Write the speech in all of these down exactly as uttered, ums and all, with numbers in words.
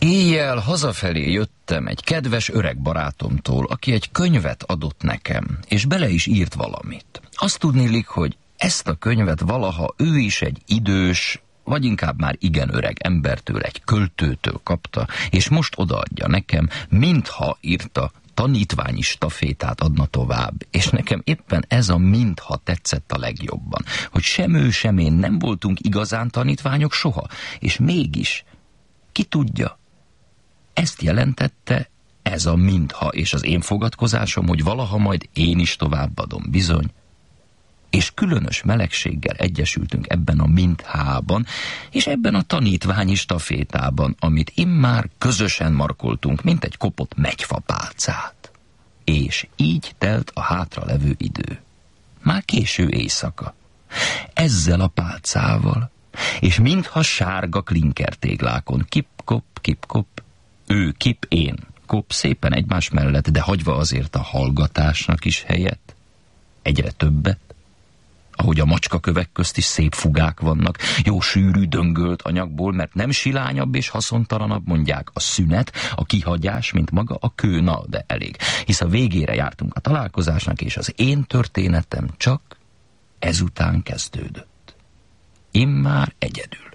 Éjjel hazafelé jöttem egy kedves öreg barátomtól, aki egy könyvet adott nekem, és bele is írt valamit. Azt tudniillik, hogy ezt a könyvet valaha ő is egy idős, vagy inkább már igen öreg embertől, egy költőtől kapta, és most odaadja nekem, mintha írta, tanítványi stafétát adna tovább, és nekem éppen ez a mintha tetszett a legjobban, hogy sem ő, sem én nem voltunk igazán tanítványok soha, és mégis, ki tudja, ezt jelentette ez a mintha, és az én fogadkozásom, hogy valaha majd én is továbbadom, bizony. És különös melegséggel egyesültünk ebben a minthában, és ebben a tanítványi stafétában, amit immár közösen markoltunk, mint egy kopott megyfapálcát. És így telt a hátralevő idő. Már késő éjszaka. Ezzel a pálcával, és mintha sárga klinkertéglákon kip-kop, kip-kop, ő kip, én kop, szépen egymás mellett, de hagyva azért a hallgatásnak is helyet, egyre többet, ahogy a macskakövek közt is szép fugák vannak, jó sűrű, döngölt anyagból, mert nem silányabb és haszontalanabb, mondják, a szünet, a kihagyás, mint maga a kő, na, de elég. Hisz a végére jártunk a találkozásnak, és az én történetem csak ezután kezdődött. Immár egyedül.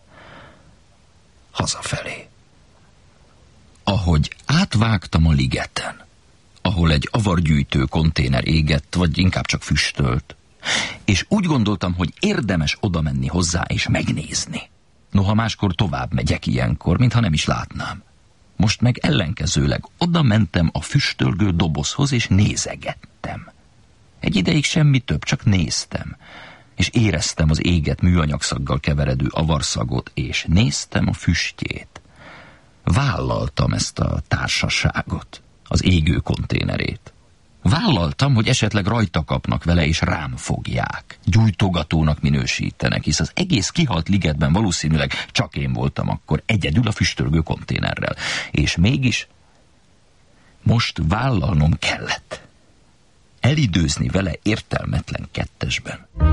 Hazafelé. Ahogy átvágtam a ligeten, ahol egy avargyűjtő konténer égett, vagy inkább csak füstölt, és úgy gondoltam, hogy érdemes oda menni hozzá és megnézni. Noha máskor tovább megyek ilyenkor, mintha nem is látnám. Most meg ellenkezőleg oda mentem a füstölgő dobozhoz, és nézegettem. Egy ideig semmi több, csak néztem, és éreztem az éget műanyagszaggal keveredő avarszagot, és néztem a füstjét. Vállaltam ezt a társaságot, az égő konténerét. Vállaltam, hogy esetleg rajta kapnak vele, és rám fogják. Gyújtogatónak minősítenek, hisz az egész kihalt ligetben valószínűleg csak én voltam akkor egyedül a füstölgő konténerrel. És mégis most vállalnom kellett. Elidőzni vele értelmetlen kettesben.